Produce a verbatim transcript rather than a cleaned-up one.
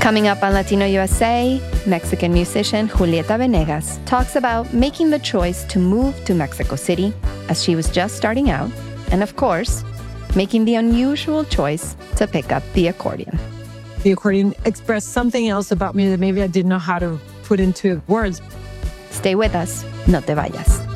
Coming up on Latino U S A, Mexican musician Julieta Venegas talks about making the choice to move to Mexico City as she was just starting out, and of course, making the unusual choice to pick up the accordion. The accordion expressed something else about me that maybe I didn't know how to put into words. Stay with us, no te vayas.